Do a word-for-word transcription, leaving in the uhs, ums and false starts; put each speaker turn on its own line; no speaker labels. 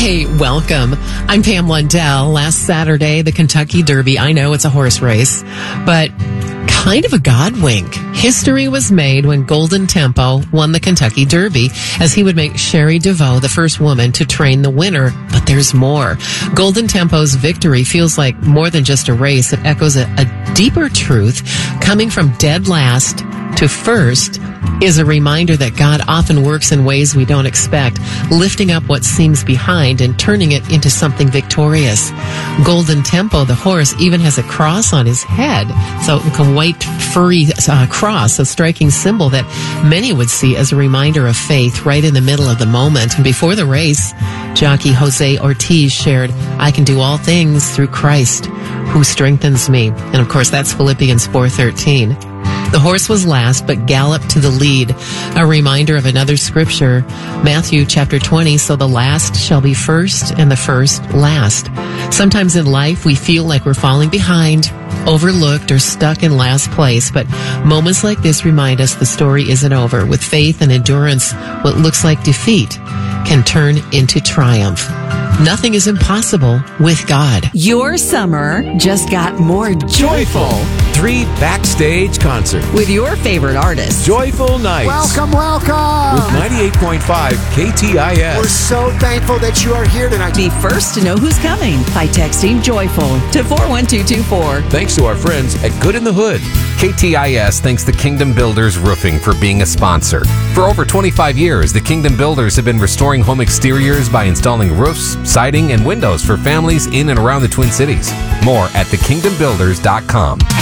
Hey, welcome. I'm Pam Lundell. Last Saturday, the Kentucky Derby. I know it's a horse race, but kind of a God wink. History was made when Golden Tempo won the Kentucky Derby, as he would make Sherry DeVoe the first woman to train the winner. But there's more. Golden Tempo's victory feels like more than just a race. It echoes a, a deeper truth. Coming from dead last to first is a reminder that God often works in ways we don't expect, lifting up what seems behind and turning it into something victorious. Golden Tempo, the horse, even has a cross on his head, so a white furry uh, cross, a striking symbol that many would see as a reminder of faith right in the middle of the moment. And before the race, jockey Jose Ortiz shared, "I can do all things through Christ who strengthens me." And of course, that's Philippians four thirteen. The horse was last, but galloped to the lead. A reminder of another scripture, Matthew chapter twenty, "So the last shall be first, and the first last." Sometimes in life, we feel like we're falling behind, overlooked, or stuck in last place, but moments like this remind us the story isn't over. With faith and endurance, what looks like defeat can turn into triumph. Nothing is impossible with God.
Your summer just got more joyful.
Three backstage concerts
With your favorite artists.
Joyful Nights.
Welcome, welcome.
With ninety-eight point five K T I S.
We're so thankful that you are here tonight.
Be first to know who's coming by texting JOYFUL to four one two two four.
Thanks to our friends at Good in the Hood.
K T I S thanks the Kingdom Builders Roofing for being a sponsor. For over twenty-five years, the Kingdom Builders have been restoring home exteriors by installing roofs, siding, and windows for families in and around the Twin Cities. More at the kingdom builders dot com.